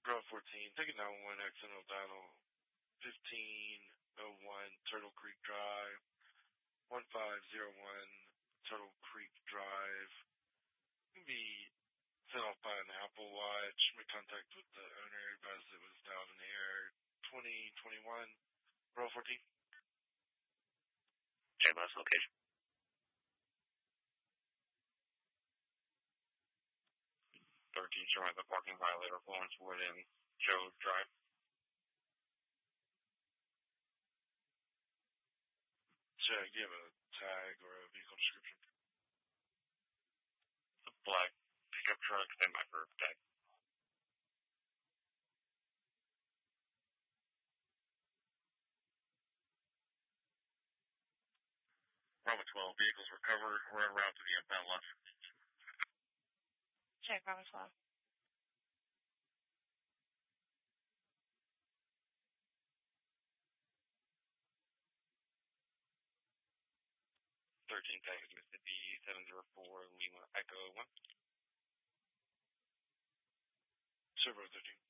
Bravo 14, taking down 1 Exxon O'Donnell, 1501 Turtle Creek Drive, 1501 Turtle Creek Drive. Can be set off by an Apple Watch. Make contact with the owner. Advised it was down in the air. 2021. Bravo 14. Check last location. 13 showing the parking violator, Florence Wood and Joe Drive. Check. You have a tag or a vehicle description? A black pickup truck, stand by for tag. Bravo 12, vehicles recovered. We're en route to the inbound lot. Check, Bravo 12. 13 tags, Mississippi 704 Lima Echo 1. Sure, Bravo 13.